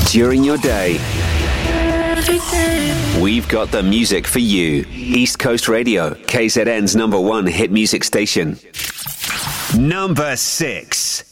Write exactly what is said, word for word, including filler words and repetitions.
during your day. We've got the music for you. East Coast Radio, K Z N's number one hit music station. Number six.